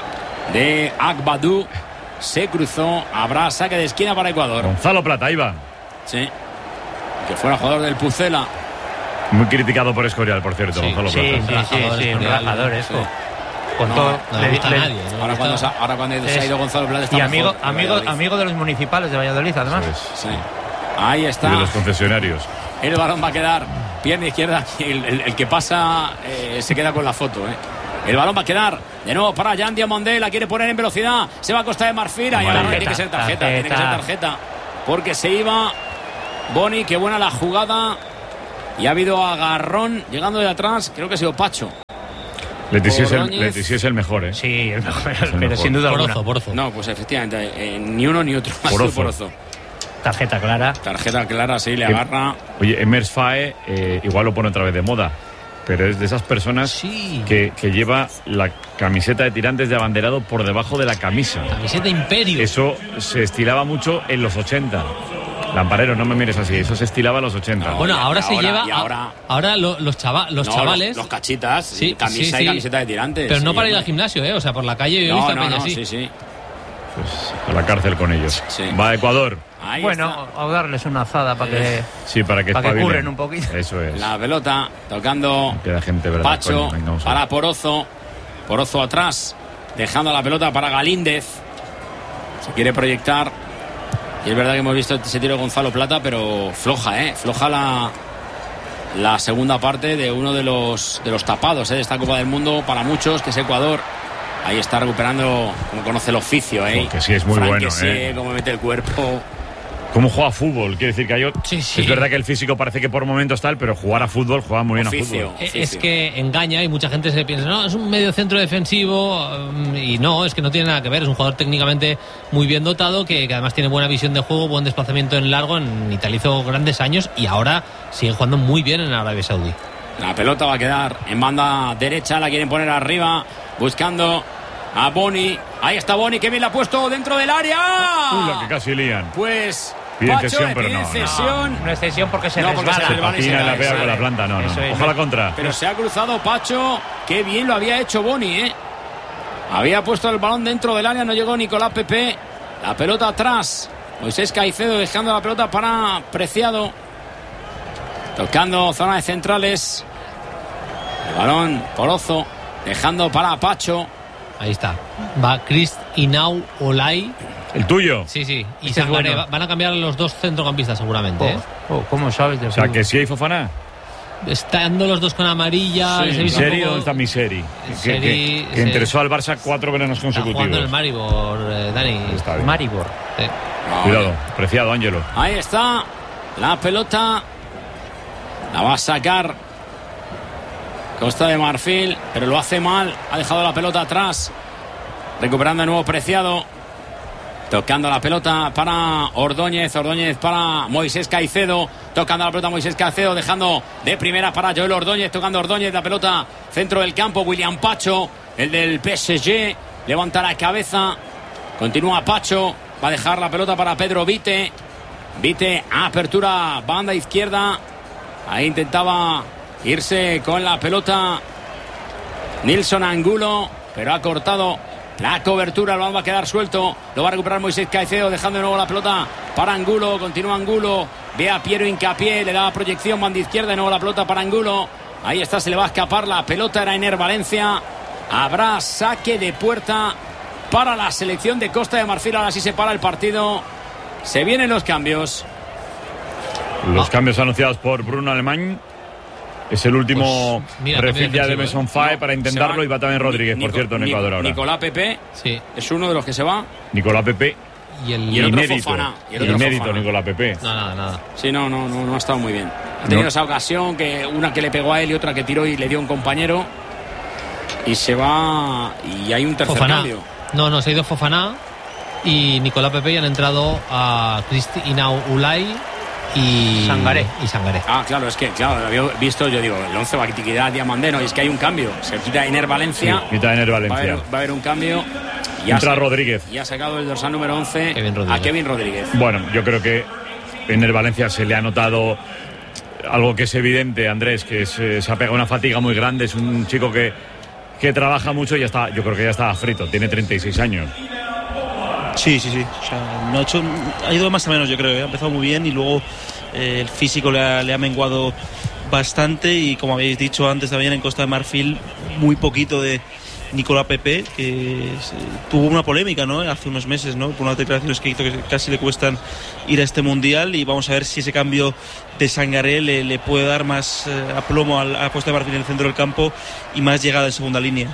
de Agbadou. Se cruzó, habrá saque de esquina para Ecuador. Gonzalo Plata, ahí va. Sí, que fuera jugador del Pucela. Muy criticado por Escorial, por cierto, Sí, Gonzalo sí, Plata. un rajador eso. Con No, todo, No le gusta a nadie. Ahora cuando se ha ido Gonzalo Plata está y mejor, amigo de los municipales de Valladolid, además. Eso es. Sí. Ahí está. Y de los concesionarios. El balón va a quedar pierna izquierda. El que pasa se queda con la foto. El balón va a quedar de nuevo para Jan Diomandé. La quiere poner en velocidad. Se va a Costa de Marfil. Ahí tiene que ser tarjeta. Tiene que ser tarjeta. Porque se iba Boni. Qué buena la jugada. Y ha habido agarrón llegando de atrás. Creo que ha sido Pacho. Leticia Ordóñez. es el mejor, ¿eh? Sí, el mejor, el pero mejor. sin duda alguna. Porozo. No, pues efectivamente. Ni uno ni otro. Porozo. Tarjeta clara. Tarjeta clara, sí, le agarra. Oye, Emers Fae igual lo pone otra vez de moda, pero es de esas personas Sí. que lleva la camiseta de tirantes de abanderado por debajo de la camisa. Camiseta Imperio. Eso se estilaba mucho en los 80. Lamparero, no me mires así, eso se estilaba en los 80. No. Bueno, ahora Y se ahora- lleva. y ahora- Los chavales. Los cachitas. Sí, Camisa sí, y sí. camiseta de tirantes. Pero no sí, para ir al hombre. gimnasio, ¿eh? O sea, por la calle yo he visto a Peña así. sí. Pues a la cárcel con ellos. Sí. Va a Ecuador. Ahí Bueno, está. a darles una azada para que... Sí, para que Para que espabilen. curren un poquito. Eso es. La pelota tocando Queda gente, ¿verdad? Pacho Coño, venga, vamos a ver. para Porozo. Porozo atrás, dejando la pelota para Galíndez. Se quiere proyectar. Y es verdad que hemos visto ese tiro de Gonzalo Plata, pero floja, floja la segunda parte de uno de los tapados de esta Copa del Mundo para muchos, que es Ecuador. Ahí está recuperando, como conoce el oficio, Que sí es muy Frank bueno, Kessie, cómo mete el cuerpo. ¿Cómo juega fútbol? Quiere decir que Sí. es verdad que el físico parece que por momentos tal, pero jugar a fútbol juega muy bien Oficio. a fútbol. Es que engaña y mucha gente se piensa, no, es un medio centro defensivo y no, es que no tiene nada que ver, es un jugador técnicamente muy bien dotado que además tiene buena visión de juego, buen desplazamiento en largo, en Italia hizo grandes años y ahora sigue jugando muy bien en Arabia Saudí. La pelota va a quedar en banda derecha, la quieren poner arriba, buscando a Boni. Ahí está Boni, que bien la ha puesto dentro del área. La que casi lían. Pues Piden Pacho cesión, le pero pide no. cesión. Una excepción porque se No, porque resbala. se resbala y Patina y la cae, pega con sale. la planta, no. Eso es. Ojalá contra. Pero se ha cruzado Pacho. Qué bien lo había hecho Boni, Había puesto el balón dentro del área, no llegó Nicolás Pepe. La pelota atrás. Moisés Caicedo dejando la pelota para Preciado. Tocando zona de centrales. El balón Porozo. Dejando para Pacho. Ahí está. Va Crist Inau Olay. El tuyo. Sí. Y Ese es Sangaré. bueno. Van a cambiar los dos centrocampistas seguramente. ¿eh? ¿Cómo sabes de O sea, fútbol? que sí hay Fofana. Estando los dos con amarilla. Sí. les he visto un Miseri, poco- ¿dónde está Miseri? Miseri, Que sí. interesó al Barça 4 veranos Está jugando en el consecutivos. Maribor, Dani. Está bien. Maribor. Cuidado, Preciado, Ángelo. Ahí está la pelota. La va a sacar Costa de Marfil, pero lo hace mal. Ha dejado la pelota atrás. Recuperando de nuevo Preciado. Tocando la pelota para Ordóñez. Ordóñez para Moisés Caicedo. Tocando la pelota Moisés Caicedo. Dejando de primera para Joel Ordóñez. Tocando Ordóñez la pelota. Centro del campo. William Pacho. El del PSG. Levanta la cabeza. Continúa Pacho. Va a dejar la pelota para Pedro Vite. Vite, apertura, banda izquierda. Ahí intentaba irse con la pelota Nilson Angulo, pero ha cortado la cobertura. El balón va a quedar suelto. Lo va a recuperar Moisés Caicedo, dejando de nuevo la pelota para Angulo. Continúa Angulo. Ve a Piero Hincapié, le da proyección, banda izquierda. De nuevo la pelota para Angulo. Ahí está, se le va a escapar. La pelota era Ener Valencia. Habrá saque de puerta para la selección de Costa de Marfil. Ahora sí se para el partido. Se vienen los cambios. Los cambios anunciados por Bruno Alemán. Es el último Pues, mira, refil también ya de defensivo, Mason Fae No, para se intentarlo. va Y va también Rodríguez, por cierto, en Ecuador ahora. Nicolás Pepe Sí. es uno de los que se va. Nicolás Pepe. Y el Y el otro Inédito. Fofana. Y el otro Inédito, Fofana. Nicolás Pepe. No, nada. Sí, no ha estado muy bien. Ha tenido esa ocasión, que una que le pegó a él y otra que tiró y le dio a un compañero. Y se va. Y hay un tercer Fofana. cambio. No, se ha ido Fofana y Nicolás Pepe y han entrado a Cristi Inau Ulay y Sangaré. Ah, claro, es que, lo había visto, yo digo, el 11 va a quitar Diamandeno y es que hay un cambio. Se quita Ener Valencia. Sí, quita Ener Va a Valencia. haber un cambio. Y Entra Rodríguez. Y ha sacado el dorsal número 11 Kevin Rodríguez. a Kevin Rodríguez. Bueno, yo creo que Ener Valencia se le ha notado algo que es evidente, Andrés, que se ha pegado una fatiga muy grande. Es un chico que que trabaja mucho y ya está, yo creo que ya está frito, tiene 36 años. Sí. O sea, ha ido más o menos, yo creo. Ha empezado muy bien y luego el físico le ha menguado bastante. Y como habéis dicho antes también, en Costa de Marfil, muy poquito de Nicolás Pepe, que tuvo una polémica, ¿no?, hace unos meses, ¿no?, por unas declaraciones que hizo que casi le cuestan ir a este mundial. Y vamos a ver si ese cambio de Sangaré le puede dar más aplomo a Costa de Marfil en el centro del campo y más llegada en segunda línea.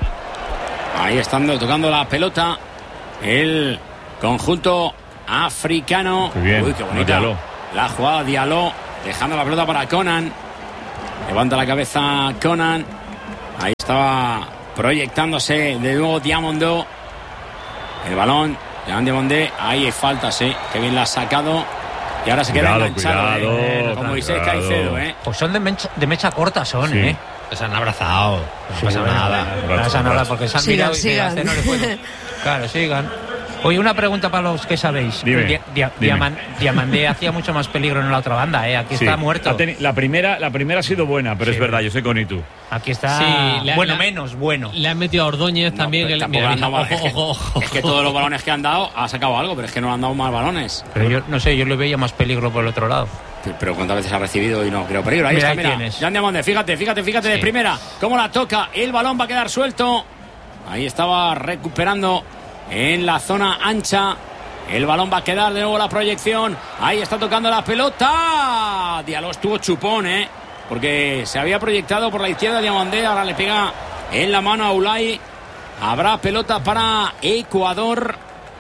Ahí están tocando la pelota el conjunto africano. Muy bien. Uy, qué bonita la jugada. Diallo dejando la pelota para Conan. Levanta la cabeza Conan. Ahí estaba proyectándose de nuevo Diamondo. El balón Diamondé. Ahí hay falta, sí. Que bien la ha sacado. Y ahora se queda enganchado. Con Moisés Caicedo, Pues son de mecha corta, son, sí. Se han abrazado. No pasa nada. No pasa nada porque se han mirado y sigan. no le puedo. Claro, sigan. Oye, una pregunta para los que sabéis. Dime. Diamandé hacía mucho más peligro en la otra banda, Aquí está muerto. La primera ha sido buena, pero es verdad, yo soy con Itu. Aquí está menos bueno. Le han metido a Ordóñez también. Ojo. Es que todos los balones que han dado ha sacado algo, pero es que no han dado más balones. Pero yo no sé, yo le veía más peligro por el otro lado. Pero cuántas veces ha recibido y no creo peligro. Ahí está, mira. Jan Diamondé, fíjate de primera. Cómo la toca. El balón va a quedar suelto. Ahí estaba recuperando en la zona ancha. El balón va a quedar de nuevo la proyección. Ahí está tocando la pelota. Diallo estuvo chupón, porque se había proyectado por la izquierda Diamondé. Ahora le pega en la mano a Ulay. Habrá pelota para Ecuador.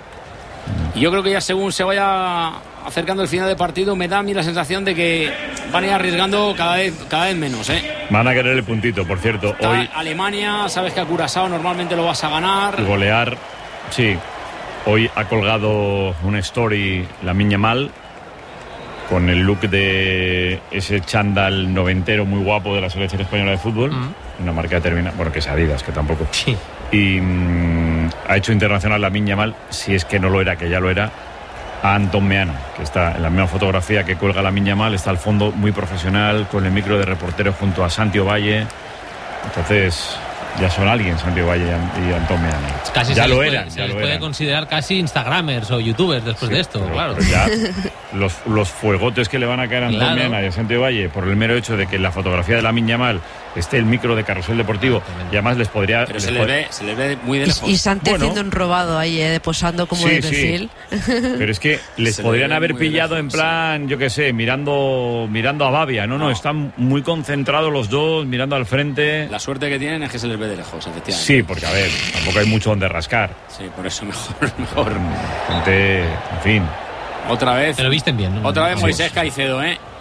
Y yo creo que ya según se vaya acercando el final de partido, me da a mí la sensación de que van a ir arriesgando cada vez menos, Van a querer el puntito, por cierto. Está hoy Alemania, sabes que a Curazao normalmente lo vas a ganar. Y golear, sí. Hoy ha colgado una story Lamine Yamal con el look de ese chándal noventero muy guapo de la selección española de fútbol. Una marca determinada, bueno, que es Adidas, que tampoco. Sí. Y ha hecho internacional Lamine Yamal, si es que no lo era, que ya lo era, a Antón Meana, que está en la misma fotografía que cuelga Lamine Yamal, está al fondo muy profesional, con el micro de reportero junto a Santi Ovalle. Entonces, ya son alguien Santi Ovalle y Antón Meana. Casi ya lo eran. eran. Se les puede considerar casi instagramers o youtubers después de esto, claro. Pero ya los fuegotes que le van a caer a Antón Meana y a Santi Ovalle por el mero hecho de que en la fotografía de Lamine Yamal esté el micro de Carrusel Deportivo, y además les podría... Pero se les ve muy de lejos. Y Santi haciendo un robado ahí, posando como de perfil. Sí. Pero es que les podrían haber pillado en plan, yo qué sé, mirando a Bavia. No, están muy concentrados los dos, mirando al frente. La suerte que tienen es que se les ve de lejos, efectivamente. Sí, porque a ver, tampoco hay mucho donde rascar. Sí, por eso mejor. Gente, en fin. Otra vez. Pero visten bien, ¿no? Otra vez Moisés Caicedo,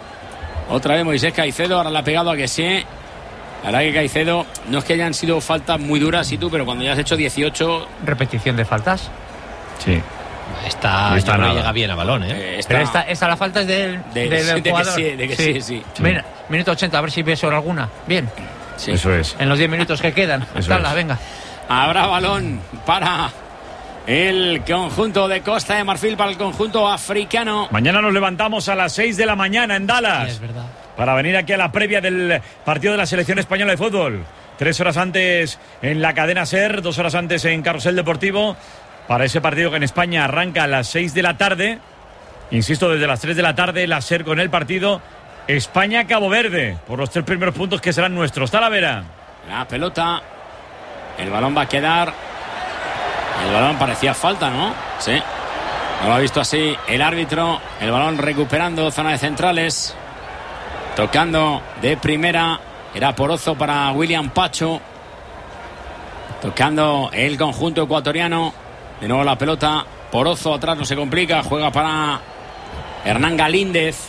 Otra vez Moisés Caicedo, ahora le ha pegado a Kessie. La verdad que Caicedo, no es que hayan sido faltas muy duras, pero cuando ya has hecho 18... ¿Repetición de faltas? Sí. Esta no llega bien a balón, Pero esta la falta es del jugador. De que sí. Mira, minuto 80, a ver si ves sobre alguna. Bien. Sí. Eso es. En los 10 minutos que quedan. Venga. Habrá balón para el conjunto de Costa de Marfil, para el conjunto africano. Mañana nos levantamos a las 6 de la mañana en Dallas. Sí, es verdad. Para venir aquí a la previa del partido de la selección española de fútbol. 3 horas antes en la cadena SER, 2 horas antes en Carrusel Deportivo. Para ese partido que en España arranca a las 6 de la tarde. Insisto, desde las 3 de la tarde la SER con el partido España-Cabo Verde. Por los 3 primeros puntos que serán nuestros. Talavera. La pelota. El balón va a quedar. El balón parecía falta, ¿no? Sí. No lo ha visto así el árbitro. El balón recuperando zona de centrales. Tocando de primera. Era Porozo para William Pacho. Tocando el conjunto ecuatoriano. De nuevo la pelota. Porozo atrás, no se complica. Juega para Hernán Galíndez.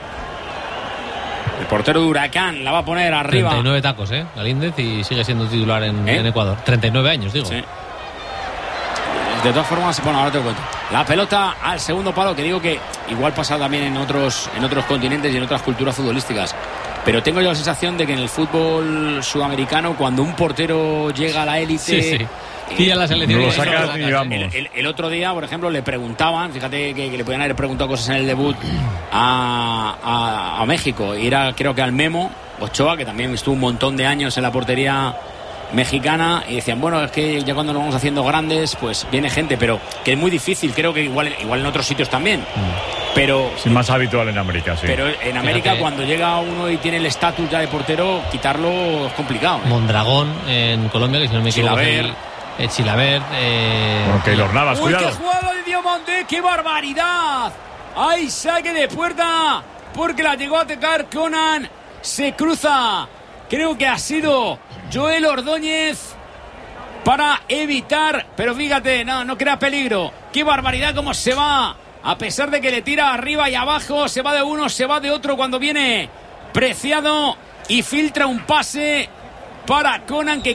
El portero de Huracán la va a poner arriba. 39 tacos, Galíndez, y sigue siendo titular en Ecuador. 39 años, digo. Sí. De todas formas, bueno, ahora te lo cuento. La pelota al segundo palo, que digo que igual pasa también en otros continentes y en otras culturas futbolísticas. Pero tengo yo la sensación de que en el fútbol sudamericano, cuando un portero llega a la élite... Sí. Pilla la selección. No lo sacas ni vamos. El otro día, por ejemplo, le preguntaban, fíjate que le podían haber preguntado cosas en el debut a México. Y era, creo que al Memo Ochoa, que también estuvo un montón de años en la portería mexicana, y decían, bueno, es que ya cuando nos vamos haciendo grandes, pues viene gente, pero que es muy difícil, creo que igual en otros sitios también. Pero es más habitual en América, sí. Pero en América, cuando llega uno y tiene el estatus ya de portero, quitarlo es complicado. Mondragón en Colombia, que si no me equivoco, Chilavert. Bueno, Keylor Navas, cuidado. ¡Qué jugada de Diomandé! ¡Qué barbaridad! ¡Ay, saque de puerta! Porque la llegó a atacar Conan. Se cruza. Creo que ha sido Joel Ordóñez para evitar. Pero fíjate, no crea peligro. ¡Qué barbaridad cómo se va! A pesar de que le tira arriba y abajo, se va de uno, se va de otro cuando viene Preciado y filtra un pase para Conan que